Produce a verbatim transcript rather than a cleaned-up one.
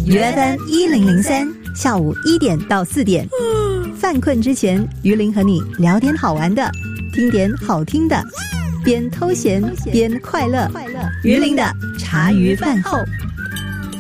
U F M 一零零三，下午一点到四点，犯困之前，于林和你聊点好玩的，听点好听的，边偷闲边快乐。于林的茶余饭后。